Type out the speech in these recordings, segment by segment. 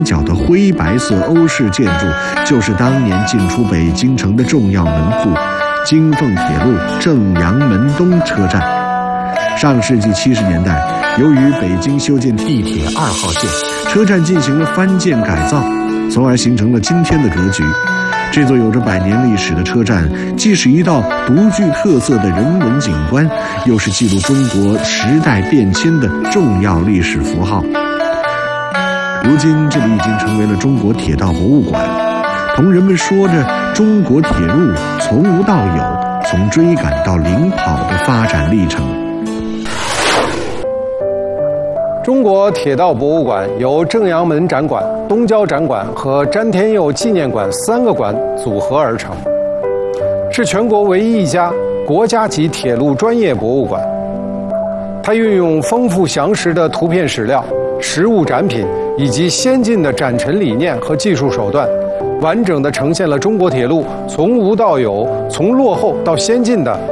角的灰白色欧式建筑，就是当年进出北京城的重要门户——京凤铁路正阳门东车站。上世纪70年代，由于北京修建地铁2号线，车站进行了翻建改造，从而形成了今天的格局。这座有着100年历史的车站，既是一道独具特色的人文景观，又是记录中国时代变迁的重要历史符号。如今，这里已经成为了中国铁道博物馆，同人们说着中国铁路从无到有、从追赶到领跑的发展历程。 中国铁道博物馆由正阳门展馆、东郊展馆和詹天佑纪念馆3个馆组合而成，是全国唯一一家国家级铁路专业博物馆。它运用丰富详实的图片史料、实物展品以及先进的展陈理念和技术手段，完整地呈现了中国铁路从无到有、从落后到先进的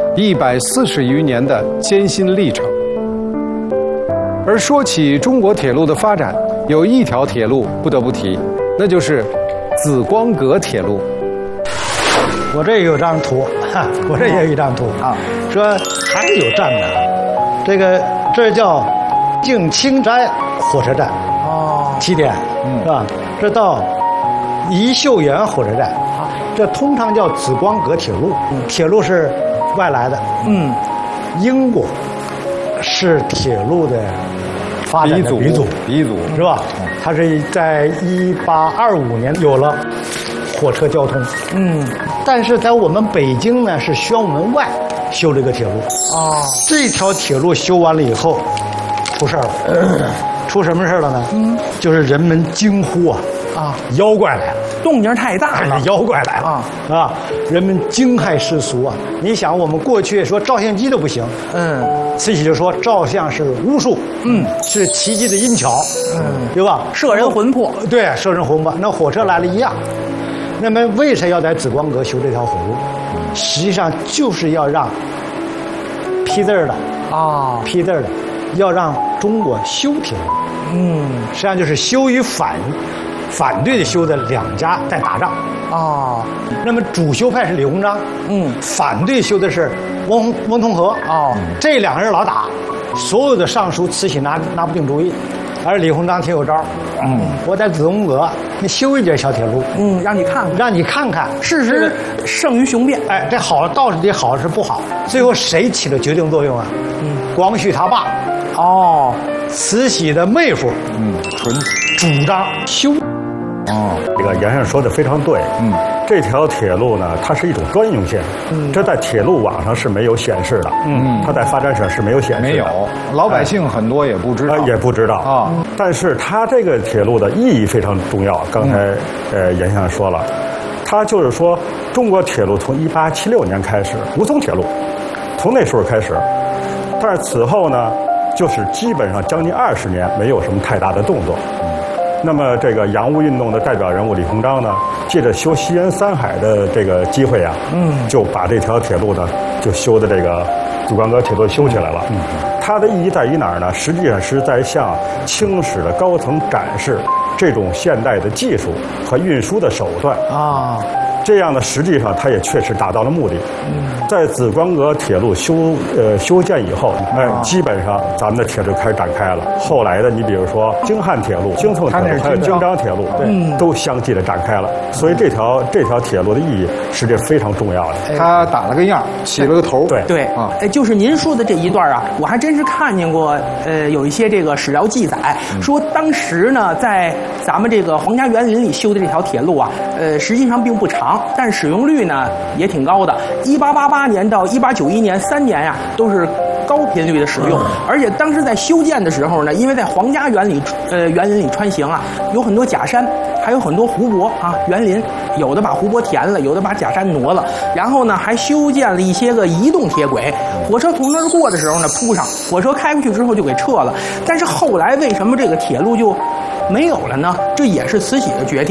140余年的艰辛历程。而说起中国铁路的发展，有一条铁路不得不提，那就是紫光阁铁路。 我这有张图，我这也有一张图啊，说还有站呢。这叫静清斋火车站哦，起点是吧？这到宜秀园火车站，这通常叫紫光阁铁路。铁路是外来的，英国是铁路的发展的鼻祖是吧？它是在1825年有了火车交通，但是在我们北京呢是宣武门外修这个铁路哦。这条铁路修完了以后，出事儿了，出什么事儿了呢？就是人们惊呼啊，妖怪来了， 动静太大了， 妖怪来了啊！人们惊骇失俗啊！你想，我们过去说照相机都不行，慈禧就说照相是巫术，是奇迹的阴巧，对吧？ 摄人魂魄， 对，摄人魂魄。那火车来了一样。那么为啥要在紫光阁修这条火路？实际上就是要让批字的批字的，要让中国修铁路。实际上就是修与反对的修的2家在打仗那么主修派是李鸿章，反对修的是翁同龢这2个人老打，所有的上书慈禧拿不定主意，而李鸿章挺有招我在紫光阁你修一节小铁路，让你看看， 事实胜于雄辩。 这好到底好是不好？最后谁起了决定作用啊？光绪他爸慈禧的妹夫主张修。 这个严先生说的非常对。这条铁路呢，它是一种专用线，这在铁路网上是没有显示的。它在发展史是没有显示的。 没有，老百姓很多也不知道。 也不知道但是它这个铁路的意义非常重要。刚才严先生说了，它就是说中国铁路从1876年开始，吴淞铁路从那时候开始，但是此后呢，就是基本上将近20年没有什么太大的动作。那么这个洋务运动的代表人物李鸿章呢，借着修西安三海的这个机会就把这条铁路呢就修的这个紫光阁铁路修起来了。它的意义在于哪儿呢？实际上是在向清史的高层展示这种现代的技术和运输的手段这样呢，实际上它也确实达到了目的。在紫光阁铁路修建以后，基本上咱们的铁路开始展开了。后来的，你比如说京汉铁路、京宋铁路，还有京张铁路，都相继的展开了。所以这条铁路的意义实际非常重要的。 它打了个样，起了个头。 对就是您说的这一段我还真是看见过，有一些这个史料记载说，当时呢，在咱们这个皇家园林里修的这条铁路实际上并不长，但是使用率呢也挺高的。1888年到1891年3年都是高频率的使用，而且当时在修建的时候呢，因为在皇家园林里穿行有很多假山，还有很多湖泊园林，有的把湖泊填了，有的把假山挪了，然后呢还修建了一些个移动铁轨，火车从那儿过的时候呢铺上，火车开过去之后就给撤了。但是后来为什么这个铁路就没有了呢？这也是慈禧的决定。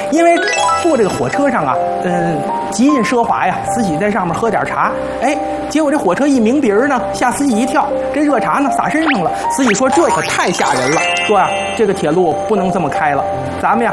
因为坐这个火车上啊，极尽奢华呀，慈禧在上面喝点茶，哎，结果这火车一鸣笛儿呢，吓慈禧一跳，这热茶呢洒身上了。慈禧说这可太吓人了，说呀，这个铁路不能这么开了，咱们呀